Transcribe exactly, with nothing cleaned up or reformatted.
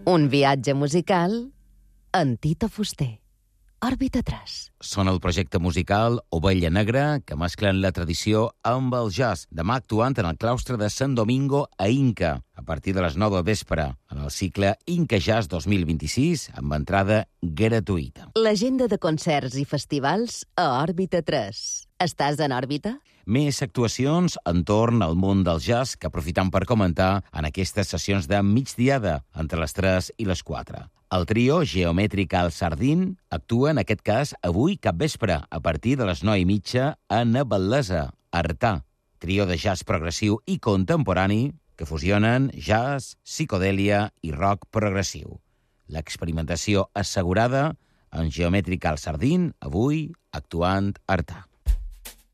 Un viatge musical en Tito Fuster. Òrbita tres. Són el projecte musical Ovella Negra, que mesclen la tradició amb el jazz. Demà actuant en el claustre de Sant Domingo a Inca, a partir de les nou del vespre, en el cicle Inca Jazz dos mil vint-i-sis, amb entrada gratuïta. L'agenda de concerts i festivals a Òrbita tres. Estàs en òrbita? Més actuacions entorn al món del jazz que aprofitam per comentar en aquestes sessions de migdiada, entre les tres i les quatre. El trio Geomètrica al Sardín actua, en aquest cas, avui capvespre, a partir de les nou i mitja, a Navallesa, Artà. Trio de jazz progressiu i contemporani que fusionen jazz, psicodèlia i rock progressiu. L'experimentació assegurada en Geomètrica al Sardín, avui actuant a Artà.